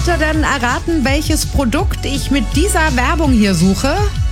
ihr denn erraten, welches Produkt ich mit dieser Werbung hier suche?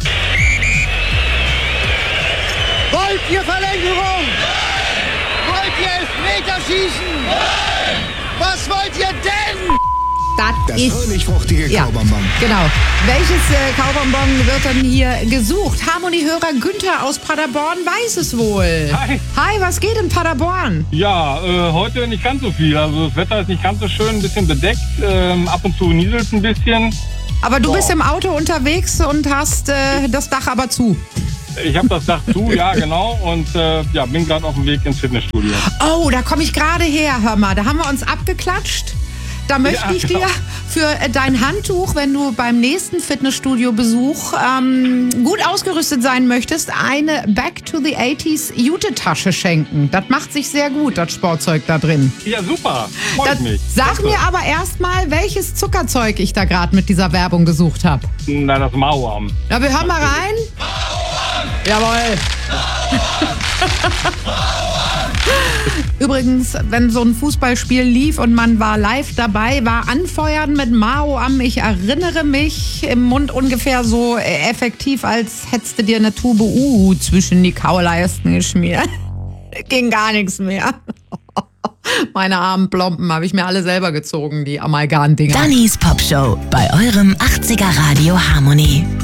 Wollt ihr Verlängerung? Wollt ihr Elfmeterschießen? Was wollt ihr denn? Das fröhlich-fruchtige Kaubonbon. Genau. Welches Kaubonbon wird denn hier gesucht? Harmonie-Hörer Günther aus Paderborn weiß es wohl. Hi. Hi, was geht in Paderborn? Ja, heute nicht ganz so viel. Also das Wetter ist nicht ganz so schön, ein bisschen bedeckt. Ab und zu nieselt es ein bisschen. Aber du bist im Auto unterwegs und hast das Dach aber zu. Ich habe das Dach zu, ja genau. Und bin gerade auf dem Weg ins Fitnessstudio. Oh, da komme ich gerade her, hör mal. Da haben wir uns abgeklatscht. Da möchte ich dir für dein Handtuch, wenn du beim nächsten Fitnessstudio-Besuch gut ausgerüstet sein möchtest, eine Back to the 80s Jute-Tasche schenken. Das macht sich sehr gut, das Sportzeug da drin. Ja, super. Freut mich. Sag mir aber erstmal, welches Zuckerzeug ich da gerade mit dieser Werbung gesucht habe. Na, das Mauern. Na, wir hören mal rein. Jawohl. Übrigens, wenn so ein Fußballspiel lief und man war live dabei, war Anfeuern mit Mao am, ich erinnere mich, im Mund ungefähr so effektiv, als hättest du dir eine Tube zwischen die Kauleisten geschmiert. Ging gar nichts mehr. Meine armen Plomben habe ich mir alle selber gezogen, die Amalgam-Dinger. Dannys Popshow bei eurem 80er Radio Harmonie.